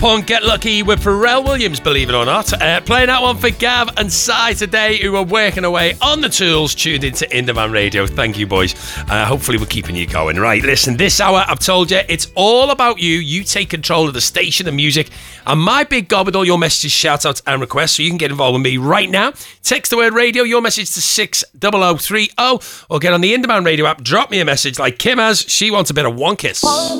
Punk Get Lucky with Pharrell Williams, believe it or not. Playing that one for Gav and Si today, who are working away on the tools, tuned into Indie Radio. Thank you, boys. Hopefully we're keeping you going. Right, listen, this hour, I've told you, it's all about you. You take control of the station, the music, and my big gob with all your messages, shout-outs and requests, so you can get involved with me right now. Text the word radio, your message to 60030, or get on the Indie Radio app, drop me a message like Kim has. She wants a bit of One Kiss.